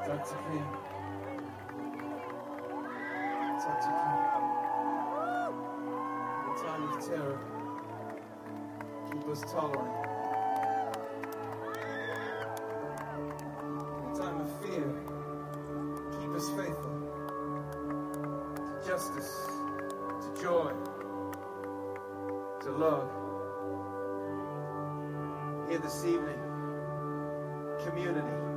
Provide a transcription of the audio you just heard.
Dr. King. Dr. King. In a time of terror, keep us tolerant. In a time of fear, keep us faithful to justice, to joy, to love. Here this evening, community.